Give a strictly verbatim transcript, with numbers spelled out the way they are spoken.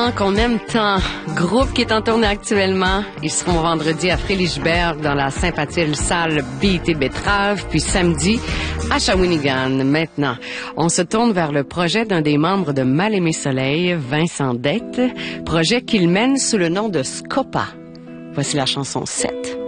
tant, qu'on aime tant. Groupe qui est en tournée actuellement. Ils seront vendredi à Frélichberg dans la sympathique salle B T Betrave, puis samedi à Shawinigan. Maintenant, on se tourne vers le projet d'un des membres de Mal-Aimé Soleil, Vincent Dette, projet qu'il mène sous le nom de Scopa. Voici la chanson sept.